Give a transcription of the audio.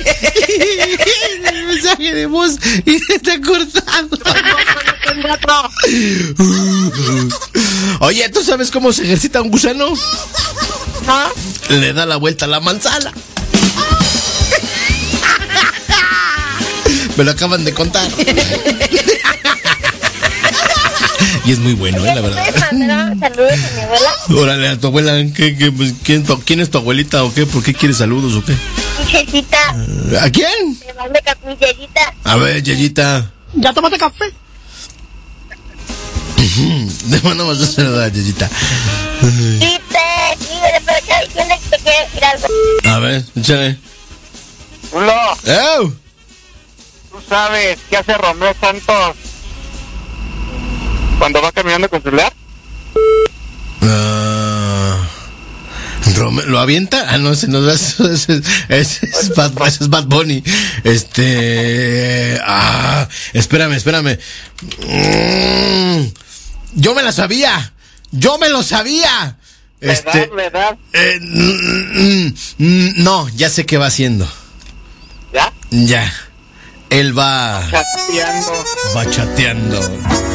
El mensaje de voz y se está cortando. Oye, ¿tú sabes cómo se ejercita un gusano? ¿No? Le da la vuelta a la manzana. Me lo acaban de contar. Y es muy bueno, la verdad. ¿Puedes mandar saludos a mi abuela? Órale, a tu abuela. ¿Quién es tu abuelita o qué? ¿Por qué quieres saludos o qué? Mi Yeyita. ¿A quién? Me manda mi Yeyita. A ver, Yeyita. ¿Ya tomaste café? Le mandamos un saludo a Yeyita. Dígale por acá diciendo que te quiere decir algo. A ver, échale. Rulo, ¡Oh! ¿tú sabes qué hace Romeo Santos cuando va caminando con su celular? ¿Lo avienta? Ah, no, ese no es Bad Bunny. Espérame. Yo me la sabía. ¿La edad? No, ya sé qué va haciendo. ¿Ya? Ya. Él va Chateando. chateando.